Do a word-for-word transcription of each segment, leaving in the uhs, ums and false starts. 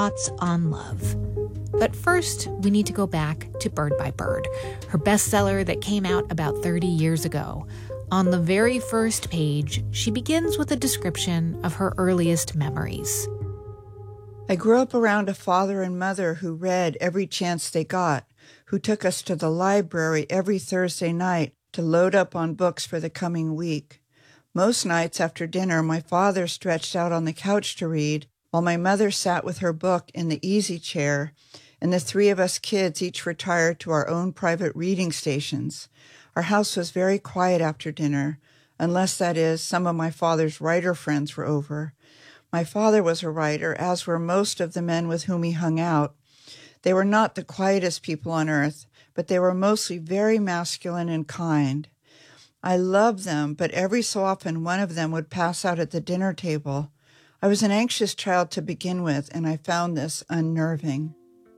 Thoughts on Love. But first, we need to go back to Bird by Bird, her bestseller that came out about thirty years ago. On the very first page, she begins with a description of her earliest memories. I grew up around a father and mother who read every chance they got, who took us to the library every Thursday night to load up on books for the coming week. Most nights after dinner, my father stretched out on the couch to read, while my mother sat with her book in the easy chair, and the three of us kids each retired to our own private reading stations. Our house was very quiet after dinner, unless, that is, some of my father's writer friends were over. My father was a writer, as were most of the men with whom he hung out. They were not the quietest people on earth, but they were mostly very masculine and kind. I loved them, but every so often one of them would pass out at the dinner table. I was an anxious child to begin with, and I found this unnerving.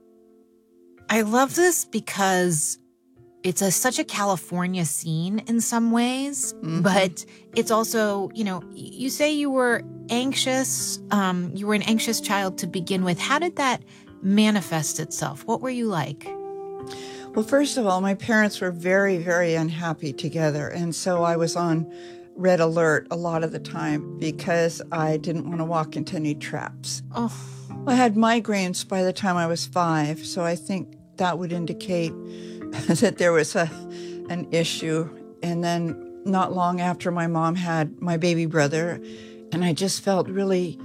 I love this because it's a, such a California scene in some ways, mm-hmm. but it's also, you know, you say you were anxious, um, you were an anxious child to begin with. How did that manifest itself? What were you like? Well, first of all, my parents were very, very unhappy together, and so I was on red alert a lot of the time because I didn't want to walk into any traps. Oh. I had migraines by the time I was five, so I think that would indicate that there was a an issue. And then not long after, my mom had my baby brother, and I just felt really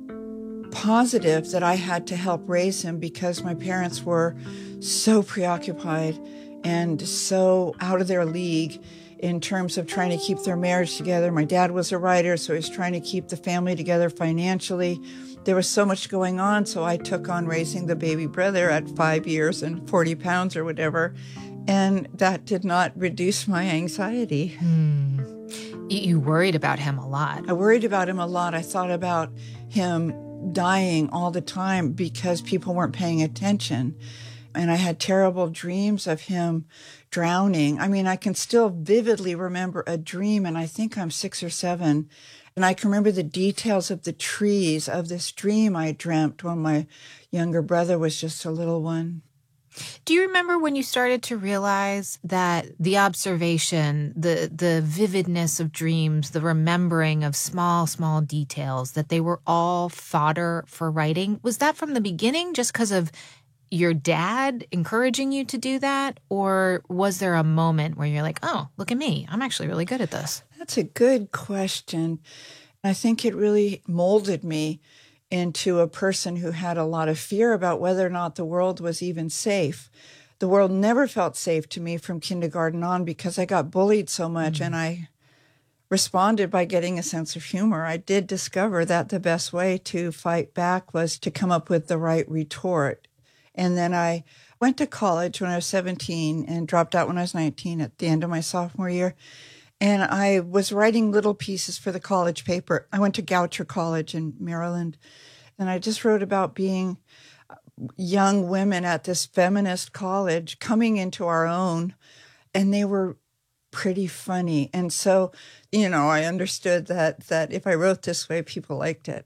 positive that I had to help raise him because my parents were so preoccupied and so out of their league in terms of trying to keep their marriage together. My dad was a writer, so he was trying to keep the family together financially. There was so much going on, so I took on raising the baby brother at five years and forty pounds or whatever, and that did not reduce my anxiety. Hmm. You worried about him a lot. I worried about him a lot. I thought about him dying all the time because people weren't paying attention. And I had terrible dreams of him drowning. I mean, I can still vividly remember a dream, and I think I'm six or seven. And I can remember the details of the trees of this dream I dreamt when my younger brother was just a little one. Do you remember when you started to realize that the observation, the the vividness of dreams, the remembering of small, small details, that they were all fodder for writing? Was that from the beginning just because of your dad encouraging you to do that? Or was there a moment where you're like, oh, look at me, I'm actually really good at this? That's a good question. I think it really molded me into a person who had a lot of fear about whether or not the world was even safe. The world never felt safe to me from kindergarten on because I got bullied so much, mm-hmm. and I responded by getting a sense of humor. I did discover that the best way to fight back was to come up with the right retort. And then I went to college when I was seventeen and dropped out when I was nineteen at the end of my sophomore year. And I was writing little pieces for the college paper. I went to Goucher College in Maryland, and I just wrote about being young women at this feminist college coming into our own, and they were pretty funny. And so, you know, I understood that that if I wrote this way, people liked it.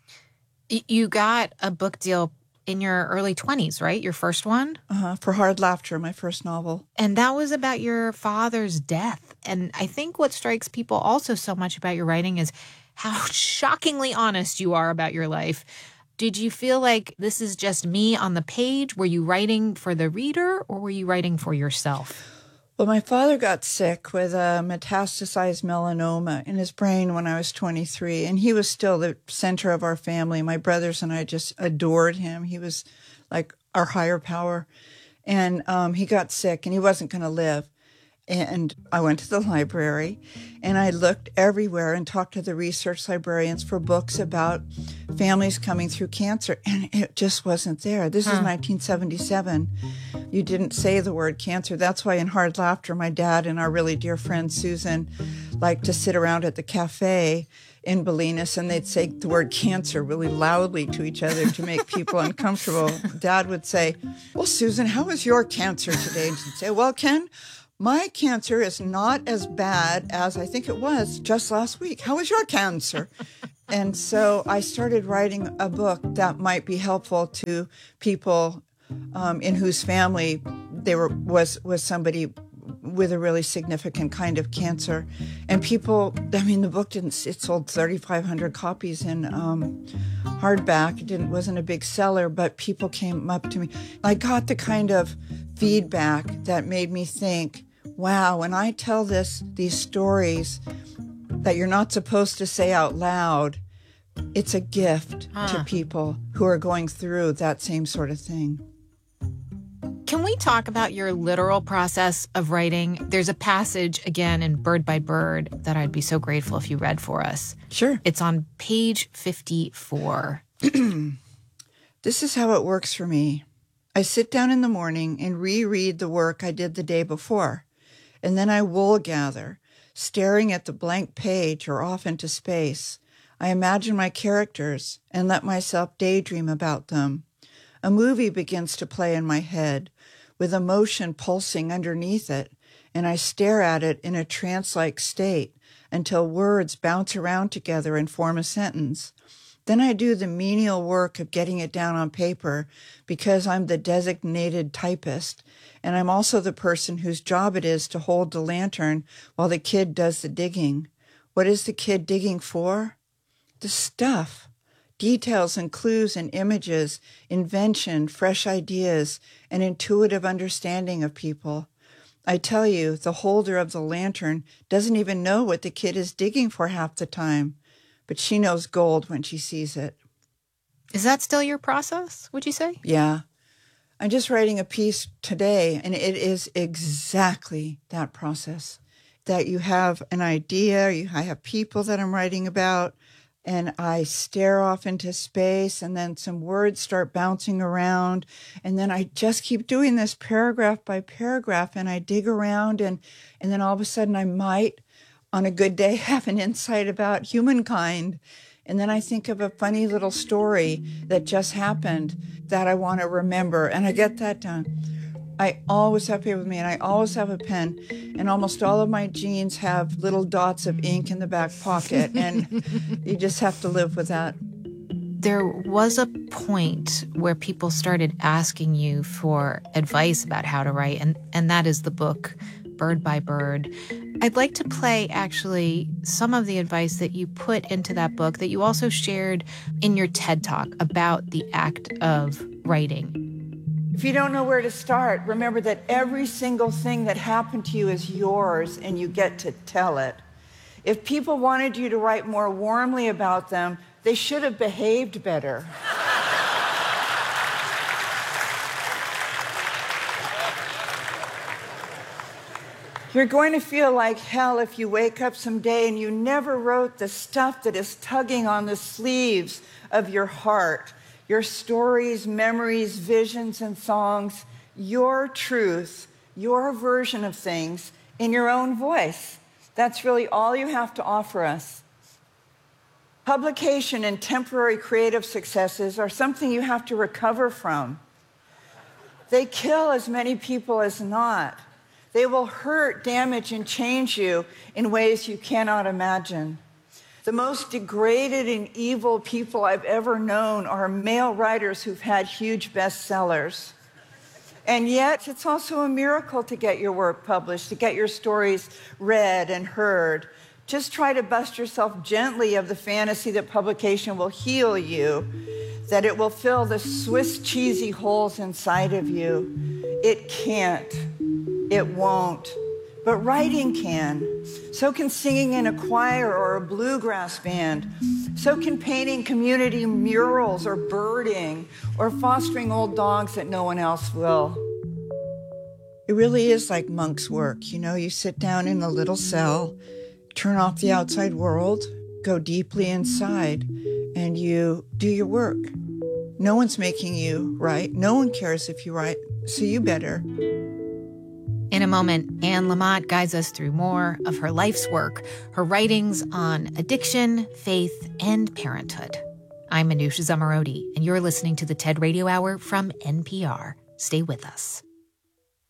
You got a book deal in your early twenties, right? Your first one? Uh-huh, for Hard Laughter, my first novel. And that was about your father's death. And I think what strikes people also so much about your writing is how shockingly honest you are about your life. Did you feel like this is just me on the page? Were you writing for the reader, or were you writing for yourself? Well, my father got sick with a metastasized melanoma in his brain when I was twenty-three, and he was still the center of our family. My brothers and I just adored him. He was like our higher power. And um, he got sick, and he wasn't going to live. And I went to the library, and I looked everywhere and talked to the research librarians for books about families coming through cancer, and it just wasn't there. This huh. is nineteen seventy-seven. You didn't say the word cancer. That's why in Hard Laughter, my dad and our really dear friend Susan liked to sit around at the cafe in Bolinas, and they'd say the word cancer really loudly to each other to make people uncomfortable. Dad would say, well, Susan, how was your cancer today? And she'd say, well, Ken, my cancer is not as bad as I think it was just last week. How was your cancer? And so I started writing a book that might be helpful to people um, in whose family there were, was was somebody with a really significant kind of cancer. And people, I mean, the book didn't, it sold thirty-five hundred copies in um, hardback. It didn't, wasn't a big seller, but people came up to me. I got the kind of feedback that made me think, wow, when I tell this, these stories that you're not supposed to say out loud, it's a gift huh. to people who are going through that same sort of thing. Can we talk about your literal process of writing? There's a passage, again, in Bird by Bird that I'd be so grateful if you read for us. Sure. It's on page fifty-four. This is how it works for me. I sit down in the morning and reread the work I did the day before, and then I wool gather, staring at the blank page or off into space. I imagine my characters and let myself daydream about them. A movie begins to play in my head, with emotion pulsing underneath it, and I stare at it in a trance-like state until words bounce around together and form a sentence. Then I do the menial work of getting it down on paper because I'm the designated typist, and I'm also the person whose job it is to hold the lantern while the kid does the digging. What is the kid digging for? The stuff. Details and clues and images, invention, fresh ideas, and intuitive understanding of people. I tell you, the holder of the lantern doesn't even know what the kid is digging for half the time, but she knows gold when she sees it. Is that still your process, would you say? Yeah. I'm just writing a piece today, and it is exactly that process. That you have an idea, you, I have people that I'm writing about, and I stare off into space, and then some words start bouncing around, and then I just keep doing this paragraph by paragraph, and I dig around, and, and then all of a sudden I might, on a good day, have an insight about humankind. And then I think of a funny little story that just happened that I want to remember, and I get that done. I always have paper with me, and I always have a pen, and almost all of my jeans have little dots of ink in the back pocket, and you just have to live with that. There was a point where people started asking you for advice about how to write, and, and that is the book, Bird by Bird. I'd like to play, actually, some of the advice that you put into that book that you also shared in your TED Talk about the act of writing. If you don't know where to start, remember that every single thing that happened to you is yours and you get to tell it. If people wanted you to write more warmly about them, they should have behaved better. You're going to feel like hell if you wake up someday and you never wrote the stuff that is tugging on the sleeves of your heart. Your stories, memories, visions, and songs, your truth, your version of things in your own voice. That's really all you have to offer us. Publication and temporary creative successes are something you have to recover from. They kill as many people as not. They will hurt, damage, and change you in ways you cannot imagine. The most degraded and evil people I've ever known are male writers who've had huge bestsellers. And yet, it's also a miracle to get your work published, to get your stories read and heard. Just try to bust yourself gently of the fantasy that publication will heal you, that it will fill the Swiss cheesy holes inside of you. It can't. It won't. But writing can. So can singing in a choir or a bluegrass band. So can painting community murals or birding or fostering old dogs that no one else will. It really is like monk's work. You know, you sit down in a little cell, turn off the outside world, go deeply inside, and you do your work. No one's making you write. No one cares if you write, so you better. In a moment, Anne Lamott guides us through more of her life's work, her writings on addiction, faith, and parenthood. I'm Manoush Zomorodi, and you're listening to the TED Radio Hour from N P R. Stay with us.